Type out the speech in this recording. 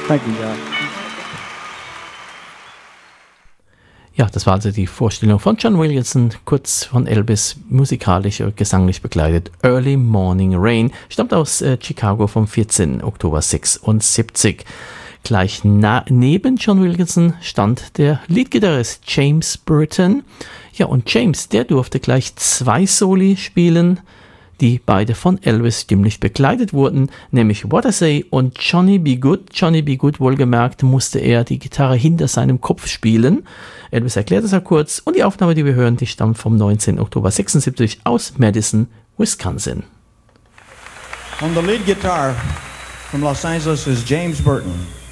Thank you, John. Ja, das war also die Vorstellung von John Williamson, kurz von Elvis, musikalisch und gesanglich begleitet. Early Morning Rain stammt aus Chicago vom 14. Oktober 76. Gleich neben John Williamson stand der Leadgitarrist James Burton. Ja, und James, der durfte gleich 2 Soli spielen, die beide von Elvis stimmlich begleitet wurden, nämlich What I Say und Johnny B. Good. Johnny B. Good, wohlgemerkt, musste er die Gitarre hinter seinem Kopf spielen. Elvis erklärt es ja kurz und die Aufnahme, die wir hören, die stammt vom 19. Oktober 76 aus Madison, Wisconsin. On the lead guitar from Los Angeles is James Burton.